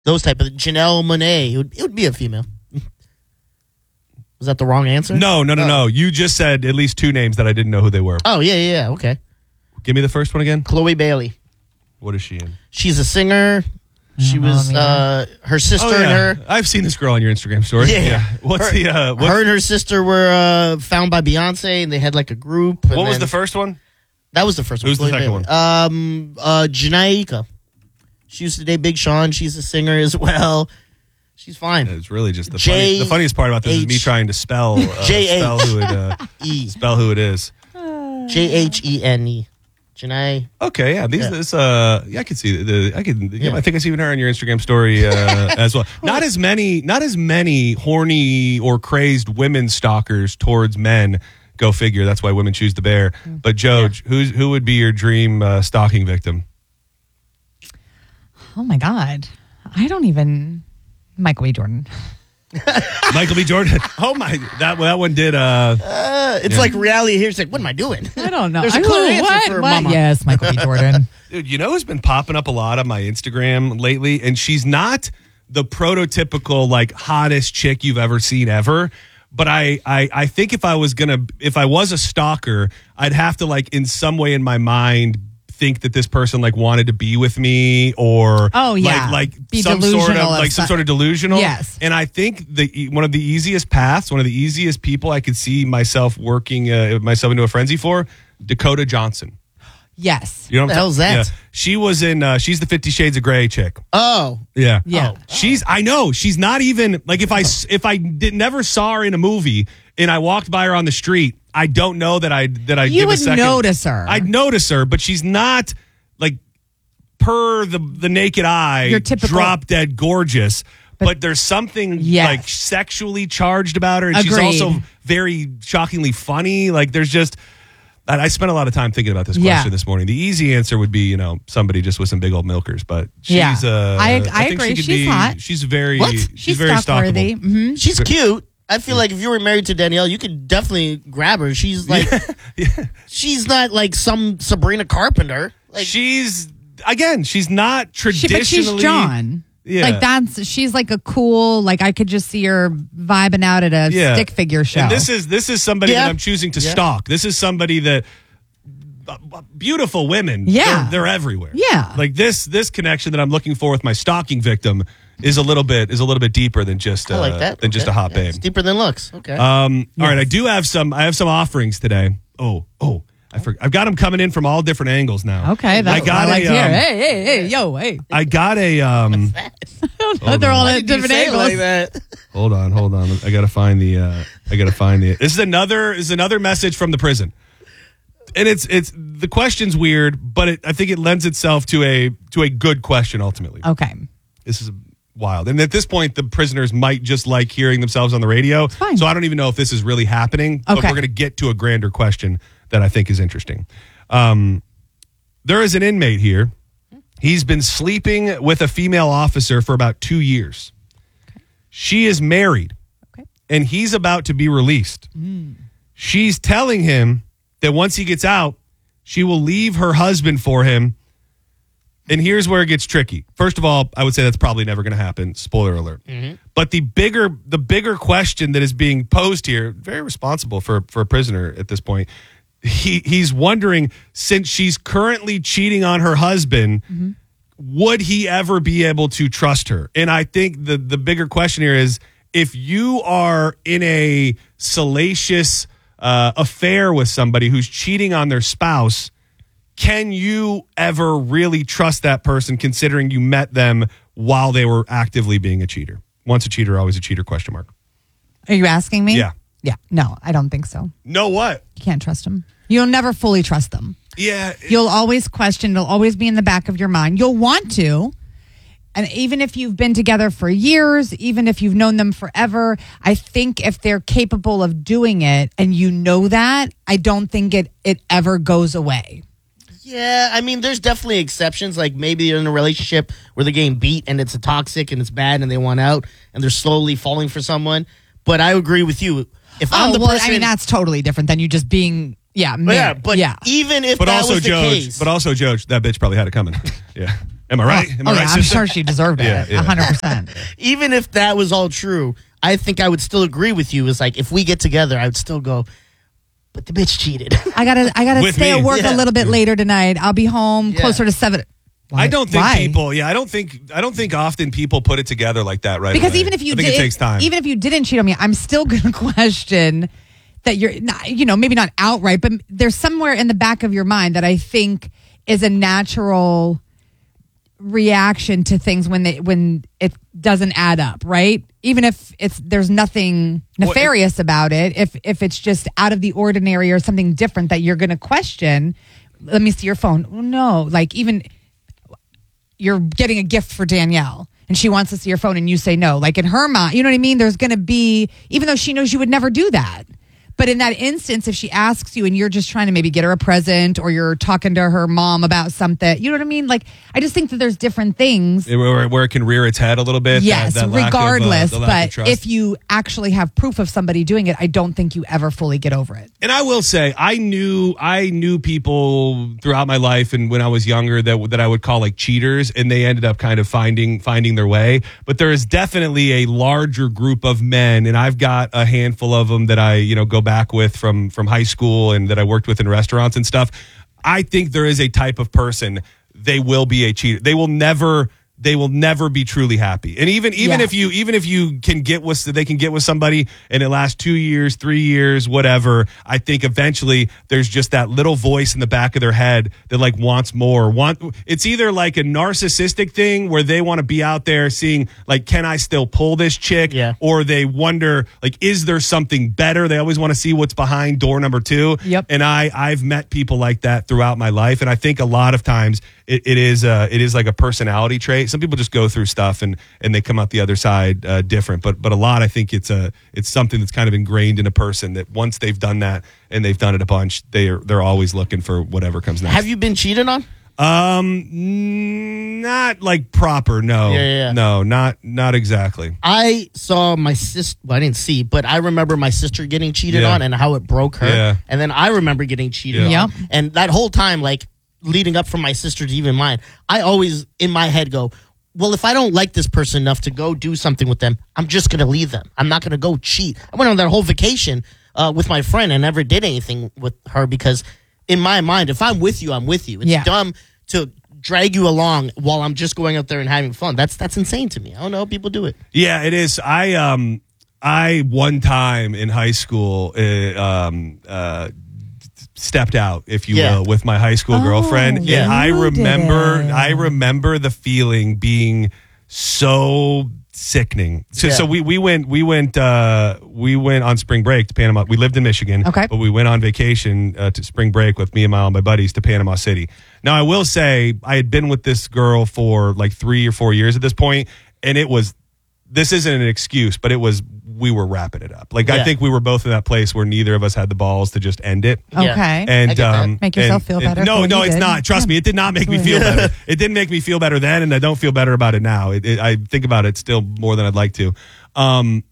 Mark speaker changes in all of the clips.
Speaker 1: Those type of Janelle Monáe. It would be a female. Was that the wrong answer?
Speaker 2: No. You just said at least two names that I didn't know who they were.
Speaker 1: Oh, yeah. Okay.
Speaker 2: Give me the first one again.
Speaker 1: Chloe Bailey.
Speaker 2: What is she in?
Speaker 1: She's a singer. She was her sister and her.
Speaker 2: I've seen this girl on your Instagram story.
Speaker 1: Yeah.
Speaker 2: Her
Speaker 1: and her sister were found by Beyonce, and they had like a group.
Speaker 2: What was the first one?
Speaker 1: That was the first one.
Speaker 2: Who's the second one?
Speaker 1: Janae Aiko. She used to date Big Sean. She's a singer as well. She's fine.
Speaker 2: It's really just the funniest part about this is me trying to spell who it is.
Speaker 1: Jhene. Janae.
Speaker 2: Okay, yeah. I can see I think I see her on your Instagram story as well. Not as many horny or crazed women stalkers towards men. Go figure. That's why women choose the bear. But Joj, who would be your dream stalking victim?
Speaker 3: Oh my God, I don't even. Michael B. Jordan.
Speaker 2: Michael B. Jordan. Oh my, that one did.
Speaker 1: It's like reality here. It's like, what am I doing?
Speaker 3: I don't know.
Speaker 1: There's a clear answer for Mama.
Speaker 3: Yes, Michael B. Jordan.
Speaker 2: Dude, you know who's been popping up a lot on my Instagram lately, and she's not the prototypical like hottest chick you've ever seen ever. But I think if I was a stalker, I'd have to like in some way in my mind think that this person like wanted to be with me or like
Speaker 3: be
Speaker 2: some sort of delusional.
Speaker 3: Yes.
Speaker 2: And I think one of the easiest paths, one of the easiest people I could see myself working myself into a frenzy for, Dakota Johnson.
Speaker 3: Yes.
Speaker 2: You know
Speaker 1: what the hell's that?
Speaker 2: Yeah. She was in she's the 50 Shades of Grey chick.
Speaker 1: Oh.
Speaker 2: Yeah.
Speaker 3: Yeah.
Speaker 2: I know she's not even like if I never saw her in a movie and I walked by her on the street, I don't know that I
Speaker 3: you would notice her.
Speaker 2: I'd notice her, but she's not like per the naked eye
Speaker 3: your typical
Speaker 2: drop dead gorgeous. But there's something like sexually charged about her, and she's also very shockingly funny. Like there's just I spent a lot of time thinking about this question this morning. The easy answer would be, somebody just with some big old milkers, but she's
Speaker 3: I agree. She's hot.
Speaker 2: She's very
Speaker 3: She's
Speaker 2: very
Speaker 3: stalk-worthy.
Speaker 1: Mm-hmm. She's cute. I feel like if you were married to Danielle, you could definitely grab her. She's like, she's not like some Sabrina Carpenter. Like,
Speaker 2: she's not traditionally.
Speaker 3: But she's John.
Speaker 2: Yeah.
Speaker 3: Like she's like a cool, like I could just see her vibing out at a stick figure show.
Speaker 2: And this is somebody that I'm choosing to stalk. This is somebody that beautiful women.
Speaker 3: Yeah.
Speaker 2: They're everywhere.
Speaker 3: Yeah.
Speaker 2: Like this connection that I'm looking for with my stalking victim is a little bit deeper than just
Speaker 1: I like that.
Speaker 2: than just a hot babe.
Speaker 1: It's deeper than looks. Okay.
Speaker 2: All right, I have some offerings today. I've got them coming in from all different angles now.
Speaker 3: Okay, that's what I like to hear. Hey, yo, hey.
Speaker 2: I got a
Speaker 3: they're all at different angles.
Speaker 1: Like that?
Speaker 2: Hold on. I gotta find the. This is another message from the prison, and it's the question's weird, but I think it lends itself to a good question ultimately.
Speaker 3: Okay,
Speaker 2: this is wild, and at this point, the prisoners might just like hearing themselves on the radio. So I don't even know if this is really happening. But we're gonna get to a grander question that I think is interesting. There is an inmate here. He's been sleeping with a female officer for about 2 years. Okay. She is married, and he's about to be released. She's telling him that once he gets out, she will leave her husband for him. And here's where it gets tricky. First of all, I would say that's probably never going to happen. Spoiler alert. Mm-hmm. But the bigger question that is being posed here, very responsible for a prisoner at this point. He's wondering, since she's currently cheating on her husband, would he ever be able to trust her? And I think the bigger question here is, if you are in a salacious affair with somebody who's cheating on their spouse, can you ever really trust that person, considering you met them while they were actively being a cheater? Once a cheater, always a cheater, question mark.
Speaker 3: Are you asking me?
Speaker 2: Yeah.
Speaker 3: Yeah. No, I don't think so.
Speaker 2: No what?
Speaker 3: You can't trust them. You'll never fully trust them.
Speaker 2: Yeah.
Speaker 3: You'll always question. It'll always be in the back of your mind. You'll want to. And even if you've been together for years, even if you've known them forever, I think if they're capable of doing it and you know that, I don't think it ever goes away.
Speaker 1: Yeah, I mean, there's definitely exceptions. Like maybe you're in a relationship where they're getting beat and it's toxic and it's bad and they want out and they're slowly falling for someone. But I agree with you. If I'm the person,
Speaker 3: I mean, that's totally different than you just being,
Speaker 1: even if that was the case.
Speaker 2: But also, Joj, that bitch probably had it coming. Yeah. Am I right? Am I right,
Speaker 3: I'm
Speaker 2: sister?
Speaker 3: sure she deserved it.
Speaker 2: Yeah, yeah.
Speaker 3: 100%.
Speaker 1: Even if that was all true, I think I would still agree with you. It's like, if we get together, I would still go, but the bitch cheated.
Speaker 3: I gotta
Speaker 2: With
Speaker 3: stay
Speaker 2: me.
Speaker 3: at work
Speaker 1: Yeah.
Speaker 3: a little bit later tonight. I'll be home closer to 7.
Speaker 2: I don't think
Speaker 3: Why?
Speaker 2: people. Yeah, I don't think often people put it together like that, right?
Speaker 3: Because
Speaker 2: away.
Speaker 3: even if you
Speaker 2: I think
Speaker 3: did,
Speaker 2: it takes time.
Speaker 3: even if you didn't cheat on me, I'm still going to question that you're not, maybe not outright, but there's somewhere in the back of your mind that I think is a natural reaction to things when it doesn't add up, right? Even if there's nothing nefarious about it, if it's just out of the ordinary or something different that you're going to question. Let me see your phone. No, like even you're getting a gift for Danielle and she wants to see your phone and you say no. Like in her mind, you know what I mean? There's going to be, even though she knows you would never do that. But in that instance, if she asks you and you're just trying to maybe get her a present or you're talking to her mom about something, you know what I mean? Like, I just think that there's different things.
Speaker 2: Where it can rear its head a little bit.
Speaker 3: Yes,
Speaker 2: that lack of,
Speaker 3: regardless.
Speaker 2: the lack of
Speaker 3: But
Speaker 2: trust.
Speaker 3: if you actually have proof of somebody doing it, I don't think you ever fully get over it.
Speaker 2: And I will say, I knew people throughout my life, and when I was younger, that I would call like cheaters, and they ended up kind of finding their way. But there is definitely a larger group of men, and I've got a handful of them that I go back with from high school and that I worked with in restaurants and stuff. I think there is a type of person, they will be a cheater. They will never be truly happy. And even if you can get with somebody and it lasts 2 years, 3 years, whatever, I think eventually there's just that little voice in the back of their head that like wants more. It's either like a narcissistic thing where they want to be out there seeing like, can I still pull this chick?
Speaker 1: Yeah.
Speaker 2: Or they wonder like, is there something better? They always want to see what's behind door number 2.
Speaker 3: Yep.
Speaker 2: And I've met people like that throughout my life. And I think a lot of times it is like a personality trait. Some people just go through stuff and they come out the other side different. But a lot, I think it's something that's kind of ingrained in a person that once they've done that and they've done it a bunch, they're always looking for whatever comes next.
Speaker 1: Have you been cheated on?
Speaker 2: Not like proper. No,
Speaker 1: Yeah.
Speaker 2: no, not exactly.
Speaker 1: I saw my sister. Well, I didn't see, but I remember my sister getting cheated
Speaker 2: Yeah.
Speaker 1: on and how it broke her.
Speaker 2: Yeah.
Speaker 1: And then I remember getting cheated
Speaker 2: Yeah.
Speaker 1: on.
Speaker 3: Yep.
Speaker 1: And that whole time, like leading up from my sister to even mine, I always in my head go, well, if I don't like this person enough to go do something with them, I'm just going to leave them. I'm not going to go cheat. I went on that whole vacation with my friend and never did anything with her because in my mind, if I'm with you, I'm with you. It's dumb to drag you along while I'm just going out there and having fun. That's insane to me. I don't know how people do it.
Speaker 2: Yeah, it is. I one time in high school stepped out, if you will, with my high school girlfriend.
Speaker 1: yeah.
Speaker 2: And I
Speaker 3: You did it.
Speaker 2: remember the feeling being so sickening. So we went on spring break to Panama. We lived in Michigan,
Speaker 3: Okay.
Speaker 2: but we went on vacation to spring break with me and all my buddies to Panama City. Now I will say I had been with this girl for like 3 or 4 years at this point, and this isn't an excuse, but we were wrapping it up. Like I think we were both in that place where neither of us had the balls to just end it.
Speaker 1: Yeah.
Speaker 3: Okay.
Speaker 2: And
Speaker 1: I get that.
Speaker 3: Make yourself feel better
Speaker 2: No,
Speaker 3: for what
Speaker 2: no,
Speaker 3: you
Speaker 2: it's
Speaker 3: did.
Speaker 2: not. Trust me, it did not make me feel better. It didn't make me feel better then, and I don't feel better about it now. I think about it still more than I'd like to. And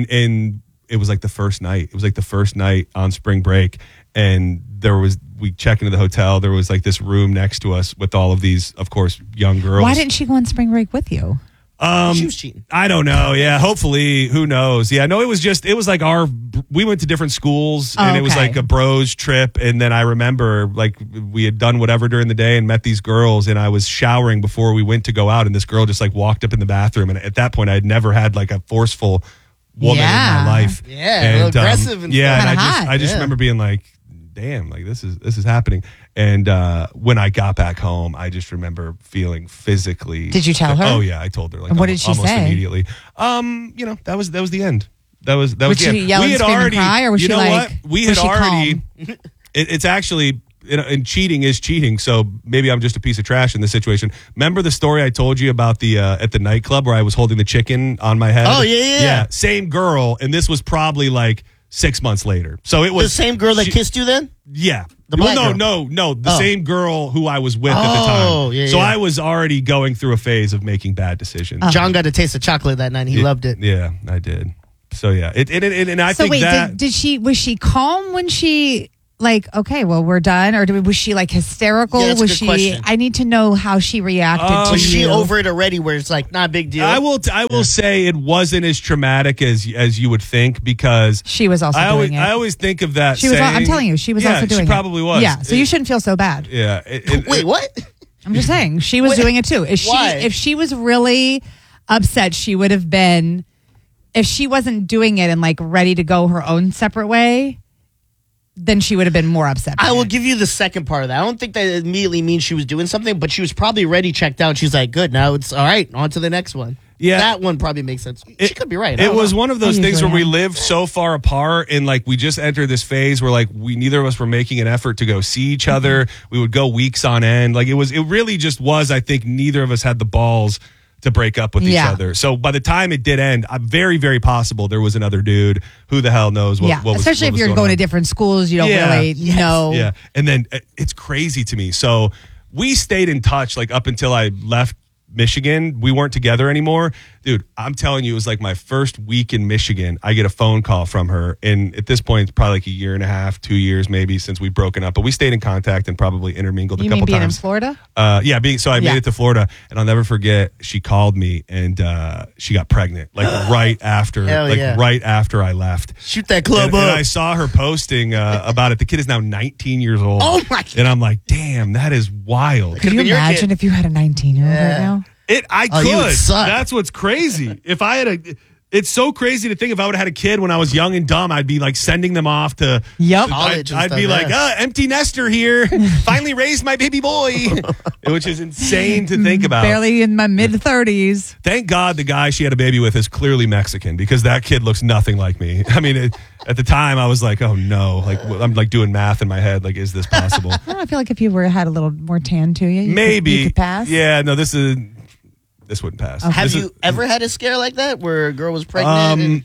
Speaker 2: it was like the first night. It was like the first night on spring break, and we check into the hotel. There was like this room next to us with all of these, of course, young girls.
Speaker 3: Why didn't she go on spring break with you?
Speaker 1: She was cheating.
Speaker 2: I don't know. Yeah, hopefully, who knows? Yeah, no, it was like we went to different schools and it was
Speaker 3: Okay.
Speaker 2: like a bros trip. And then I remember like we had done whatever during the day and met these girls, and I was showering before we went to go out, and this girl just like walked up in the bathroom. And at that point I had never had like a forceful woman in my life.
Speaker 1: Yeah, a little aggressive and
Speaker 2: yeah,
Speaker 1: stuff.
Speaker 2: and
Speaker 3: Kinda hot.
Speaker 2: I just remember being like, damn, like this is happening. And when I got back home, I just remember feeling physically.
Speaker 3: Did you tell her?
Speaker 2: Oh yeah, I told her. Like,
Speaker 3: And what did she
Speaker 2: almost
Speaker 3: say?
Speaker 2: immediately. That was the end. That was
Speaker 3: Would
Speaker 2: the
Speaker 3: she
Speaker 2: end.
Speaker 3: yell and scream and cry, or was
Speaker 2: you
Speaker 3: she
Speaker 2: know
Speaker 3: like?
Speaker 2: what? We
Speaker 3: was
Speaker 2: had
Speaker 3: she
Speaker 2: already.
Speaker 3: calm?
Speaker 2: It's actually. And cheating is cheating, so maybe I'm just a piece of trash in this situation. Remember the story I told you about the at the nightclub where I was holding the chicken on my head?
Speaker 1: Oh, yeah.
Speaker 2: Same girl, and this was probably like 6 months later. So it was
Speaker 1: The same girl that kissed you then?
Speaker 2: Yeah.
Speaker 1: The black girl?
Speaker 2: No. The
Speaker 1: Oh.
Speaker 2: same girl who I was with at the
Speaker 1: Oh,
Speaker 2: time.
Speaker 1: yeah,
Speaker 2: so
Speaker 1: yeah.
Speaker 2: I was already going through a phase of making bad decisions.
Speaker 1: John got a taste of chocolate that night. He loved it.
Speaker 2: Yeah, I did. So yeah, and I
Speaker 3: So
Speaker 2: think
Speaker 3: wait,
Speaker 2: that
Speaker 3: was she calm when she like, okay, well, we're done? Or was she like hysterical?
Speaker 1: Yeah, that's a
Speaker 3: was
Speaker 1: good
Speaker 3: she?
Speaker 1: question.
Speaker 3: I need to know how she reacted to
Speaker 1: Was she
Speaker 3: you.
Speaker 1: over it already where it's like, not a big deal?
Speaker 2: I will say it wasn't as traumatic as you would think, because
Speaker 3: she was also doing it.
Speaker 2: I always think of that
Speaker 3: She was.
Speaker 2: saying,
Speaker 3: I'm telling you, she was also doing it.
Speaker 2: she probably was.
Speaker 3: Yeah, so you shouldn't feel so bad.
Speaker 2: Yeah.
Speaker 1: Wait, what?
Speaker 3: I'm just saying, she was doing it too. If she was really upset, she would have been. If she wasn't doing it and like ready to go her own separate way, then she would have been more upset.
Speaker 1: I will give you the second part of that. I don't think that immediately means she was doing something, but she was probably ready, checked out. She's like, good, now it's all right, on to the next one.
Speaker 2: Yeah.
Speaker 1: That one probably makes sense. She could be right.
Speaker 2: It was one of those
Speaker 3: I
Speaker 2: things where
Speaker 3: usually
Speaker 2: we lived so far apart, and like we just entered this phase where like neither of us were making an effort to go see each other. We would go weeks on end. Like it really just was, I think neither of us had the balls to break up with each other. So by the time it did end, very, very possible there was another dude. Who the hell knows what was
Speaker 3: especially if you're going to different schools, you don't really know.
Speaker 2: Yeah. And then it's crazy to me. So we stayed in touch like up until I left Michigan. We weren't together anymore. Dude, I'm telling you, it was like my first week in Michigan. I get a phone call from her. And at this point, it's probably like a year and a half, 2 years maybe since we've broken up. But we stayed in contact and probably intermingled a couple times.
Speaker 3: You mean being in Florida?
Speaker 2: I made it to Florida. And I'll never forget, she called me and she got pregnant. Like right after I left.
Speaker 1: Shoot that club up.
Speaker 2: And I saw her posting about it. The kid is now 19 years old.
Speaker 1: Oh my God.
Speaker 2: And I'm like, damn, that is wild.
Speaker 3: Could you imagine if you had a 19-year-old right now?
Speaker 2: I could.
Speaker 1: You would suck.
Speaker 2: That's what's crazy. If I had it's so crazy to think if I would have had a kid when I was young and dumb, I'd be like sending them off to
Speaker 1: college.
Speaker 2: I'd be like, empty nester here. Finally raised my baby boy, which is insane to think about.
Speaker 3: Barely in my mid-30s.
Speaker 2: Thank God the guy she had a baby with is clearly Mexican, because that kid looks nothing like me. I mean, at the time I was like, oh no, like I'm like doing math in my head. Like, is this possible?
Speaker 3: I feel like if you had a little more tan to you, you could pass.
Speaker 2: Yeah, no, this wouldn't pass.
Speaker 3: Okay.
Speaker 1: Have you ever had a scare like that where a girl was pregnant?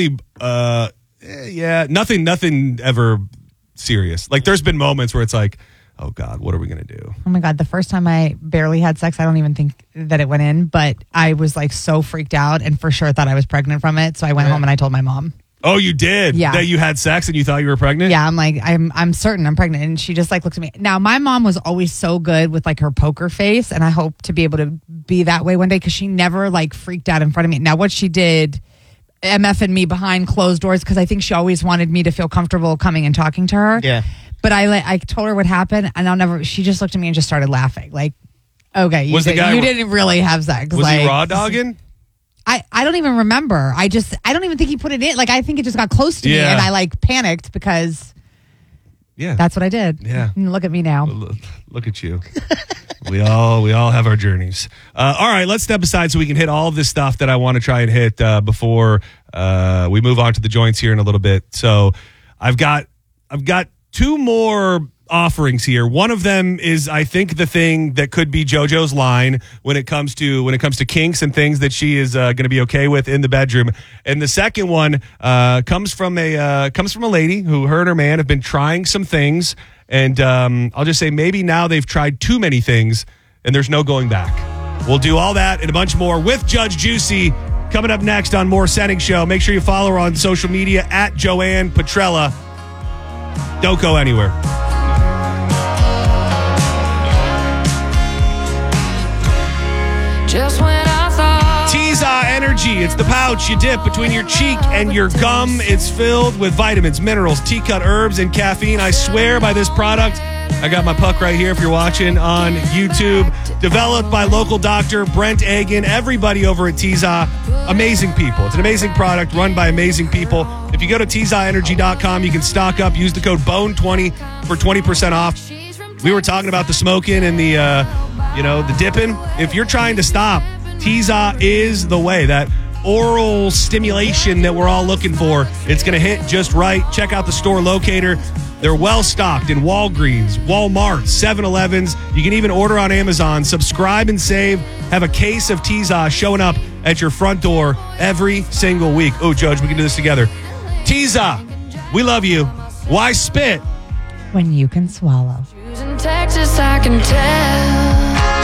Speaker 2: Nothing ever serious. Like there's been moments where it's like, oh God, what are we going to do?
Speaker 3: Oh my God, the first time I barely had sex, I don't even think that it went in, but I was like so freaked out and for sure thought I was pregnant from it. So I went home and I told my mom.
Speaker 2: Oh, you did?
Speaker 3: Yeah.
Speaker 2: That you had sex and you thought you were pregnant?
Speaker 3: Yeah, I'm like, I'm certain I'm pregnant. And she just like looked at me. Now, my mom was always so good with like her poker face, and I hope to be able to be that way one day, because she never like freaked out in front of me. Now, what she did, MFing me behind closed doors, because I think she always wanted me to feel comfortable coming and talking to her.
Speaker 1: Yeah.
Speaker 3: But I told her what happened, and she just looked at me and just started laughing. Like, okay, you didn't really have sex.
Speaker 2: Was he raw dogging?
Speaker 3: I don't even remember. I don't even think he put it in. Like, I think it just got close to me and I like panicked because that's what I did.
Speaker 2: Yeah.
Speaker 3: Look at me now.
Speaker 2: Look at you. we all have our journeys. All right, let's step aside so we can hit all of this stuff that I want to try and hit before we move on to the joints here in a little bit. So I've got two more offerings here. One of them is, I think, the thing that could be JoJo's line when it comes to kinks and things that she is going to be okay with in the bedroom. And the second one comes from a lady who her and her man have been trying some things, and I'll just say maybe now they've tried too many things and there's no going back. We'll do all that and a bunch more with Judge Juicy coming up next on More Setting Show. Make sure you follow her on social media at Joanne Petrella. Don't go anywhere.
Speaker 4: Just when I thought
Speaker 2: Tiza Energy. It's the pouch you dip between your cheek and your gum. It's filled with vitamins, minerals, tea-cut herbs, and caffeine. I swear by this product. I got my puck right here if you're watching on YouTube. Developed by local doctor Brent Agan. Everybody over at Tiza. Amazing people. It's an amazing product run by amazing people. If you go to TizaEnergy.com, you can stock up. Use the code BONE20 for 20% off. We were talking about the smoking and the dipping. If you're trying to stop, Tiza is the way. That oral stimulation that we're all looking for, it's going to hit just right. Check out the store locator. They're well stocked in Walgreens, Walmart, 7-Elevens. You can even order on Amazon. Subscribe and save. Have a case of Tiza showing up at your front door every single week. Oh, Judge, we can do this together. Tiza, we love you. Why spit
Speaker 3: when you can swallow?
Speaker 4: in Texas, I can tell.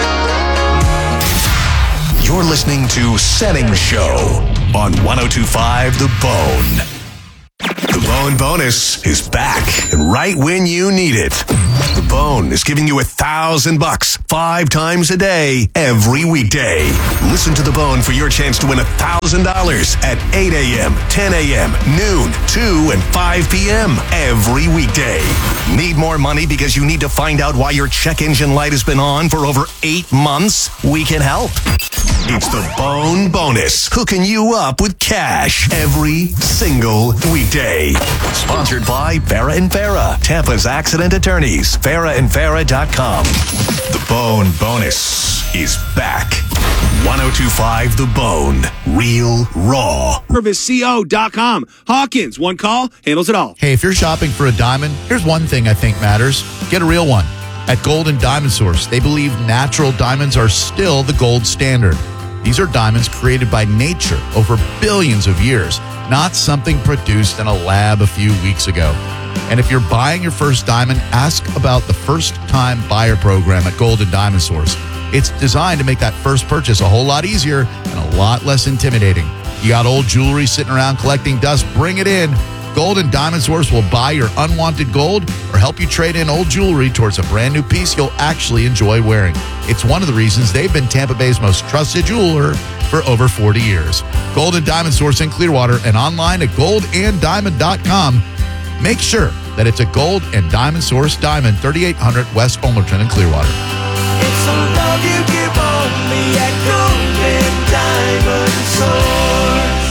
Speaker 5: You're listening to Setting Show on 102.5 The Bone. The Bone Bonus is back and right when you need it. The Bone is giving you $1,000 5 times a day, every weekday. Listen to The Bone for your chance to win $1,000 at 8 a.m., 10 a.m., noon, 2, and 5 p.m. every weekday. Need more money because you need to find out why your check engine light has been on for over 8 months? We can help. It's the Bone Bonus, hooking you up with cash every single weekday. Sponsored by Farah and Farah, Tampa's accident attorneys. FarahandFarah.com. The Bone Bonus is back. 1025 The Bone. Real raw.
Speaker 6: PurposeCO.com. Hawkins, one call, handles it all.
Speaker 7: Hey, if you're shopping for a diamond, here's one thing I think matters. Get a real one. At Golden Diamond Source, they believe natural diamonds are still the gold standard. These are diamonds created by nature over billions of years, not something produced in a lab a few weeks ago. And if you're buying your first diamond, ask about the first-time buyer program at Golden Diamond Source. It's designed to make that first purchase a whole lot easier and a lot less intimidating. You got old jewelry sitting around collecting dust? Bring it in. Golden Diamond Source will buy your unwanted gold or help you trade in old jewelry towards a brand new piece you'll actually enjoy wearing. It's one of the reasons they've been Tampa Bay's most trusted jeweler for over 40 years. Golden Diamond Source in Clearwater and online at goldanddiamond.com. Make sure that it's a Gold and Diamond Source diamond, 3800 West Ulmerton in Clearwater.
Speaker 8: It's a love you give only at Gold and Diamond Source.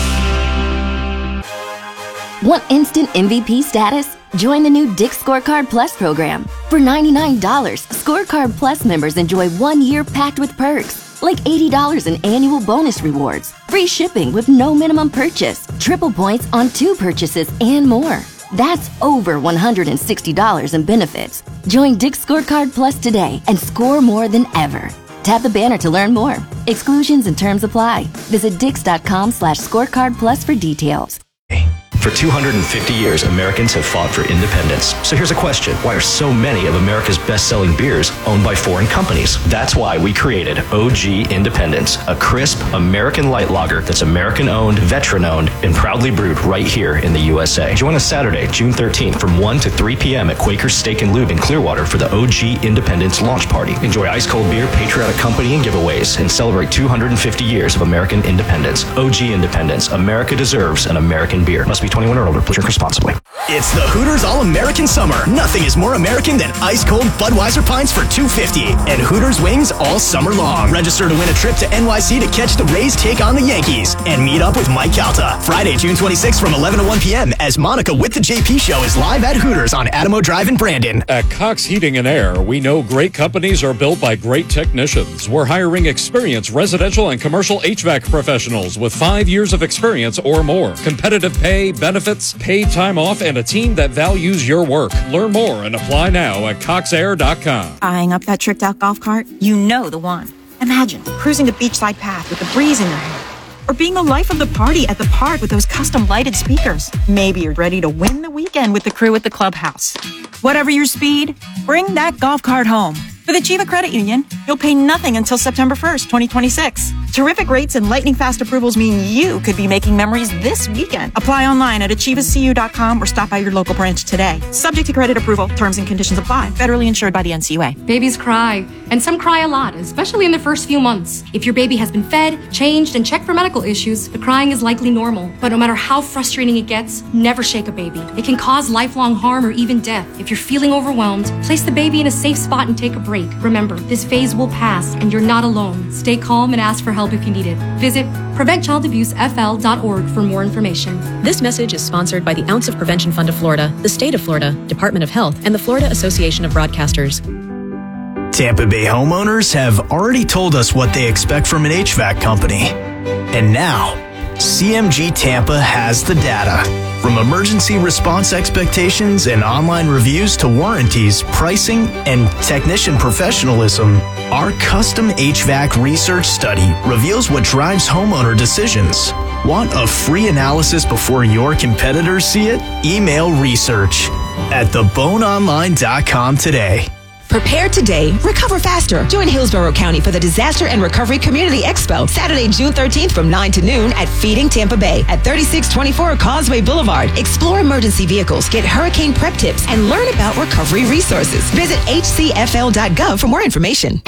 Speaker 9: Want instant MVP status? Join the new Dick's Scorecard Plus program. For $99, Scorecard Plus members enjoy 1 year packed with perks, like $80 in annual bonus rewards, free shipping with no minimum purchase, triple points on 2 purchases, and more. That's over $160 in benefits. Join Dick's Scorecard Plus today and score more than ever. Tap the banner to learn more. Exclusions and terms apply. Visit Dix.com/scorecard plus for details.
Speaker 10: For 250 years, Americans have fought for independence. So here's a question. Why are so many of America's best-selling beers owned by foreign companies? That's why we created OG Independence, a crisp American light lager that's American-owned, veteran-owned, and proudly brewed right here in the USA. Join us Saturday, June 13th from 1 to 3 p.m. at Quaker's Steak and Lube in Clearwater for the OG Independence launch party. Enjoy ice-cold beer, patriotic company, and giveaways, and celebrate 250 years of American independence. OG Independence. America deserves an American beer. Must be 21 or older. Please drink responsibly.
Speaker 11: It's the Hooters All-American Summer. Nothing is more American than ice-cold Budweiser pints for $2.50 and Hooters wings all summer long. Register to win a trip to NYC to catch the Rays take on the Yankees and meet up with Mike Calta. Friday, June 26th from 11 to 1 p.m. as Monica with the JP Show is live at Hooters on Adamo Drive in Brandon.
Speaker 12: At Cox Heating and Air, we know great companies are built by great technicians. We're hiring experienced residential and commercial HVAC professionals with 5 years of experience or more. Competitive pay, benefits, paid time off, and a team that values your work. Learn more and apply now at coxair.com.
Speaker 13: Eyeing up that tricked out golf cart? You know the one. Imagine cruising the beachside path with the breeze in your hair. Or being the life of the party at the park with those custom lighted speakers. Maybe you're ready to win the weekend with the crew at the clubhouse. Whatever your speed, bring that golf cart home. With Achieva Credit Union, you'll pay nothing until September 1st, 2026. Terrific rates and lightning fast approvals mean you could be making memories this weekend. Apply online at achievacu.com or stop by your local branch today. Subject to credit approval. Terms and conditions apply. Federally insured by the NCUA.
Speaker 14: Babies cry, and some cry a lot, especially in the first few months. If your baby has been fed, changed, and checked for medical issues, the crying is likely normal. But no matter how frustrating it gets, never shake a baby. It can cause lifelong harm or even death. If you're feeling overwhelmed, place the baby in a safe spot and take a break. Remember, this phase will pass, and you're not alone. Stay calm and ask for help if you need it. Visit PreventChildAbuseFL.org for more information.
Speaker 15: This message is sponsored by the Ounce of Prevention Fund of Florida, the State of Florida, Department of Health, and the Florida Association of Broadcasters.
Speaker 11: Tampa Bay homeowners have already told us what they expect from an HVAC company. And now, CMG Tampa has the data. From emergency response expectations and online reviews to warranties, pricing, and technician professionalism, our custom HVAC research study reveals what drives homeowner decisions. Want a free analysis before your competitors see it? Email research at theboneonline.com today.
Speaker 16: Prepare today, recover faster. Join Hillsborough County for the Disaster and Recovery Community Expo, Saturday, June 13th from 9 to noon at Feeding Tampa Bay at 3624 Causeway Boulevard. Explore emergency vehicles, get hurricane prep tips, and learn about recovery resources. Visit hcfl.gov for more information.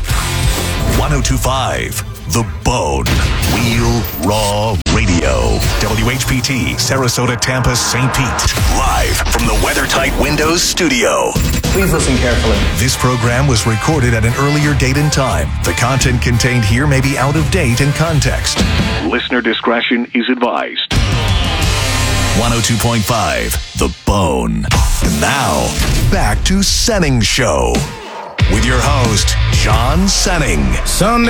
Speaker 5: 1025 The Bone. Real Raw Radio. WHPT, Sarasota, Tampa, St. Pete. Live from the WeatherTight Windows studio.
Speaker 17: Please listen carefully.
Speaker 5: This program was recorded at an earlier date and time. The content contained here may be out of date in context. Listener discretion is advised. 102.5 The Bone. And now, back to Senning Show. With your host, John Senning.
Speaker 17: Sunday.